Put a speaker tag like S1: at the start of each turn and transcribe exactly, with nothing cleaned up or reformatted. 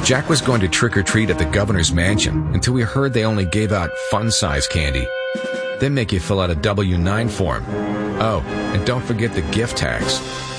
S1: Jack was going to trick-or-treat at the governor's mansion until we heard they only gave out fun-size candy. Then make you fill out a W nine form. Oh, and don't forget the gift tags.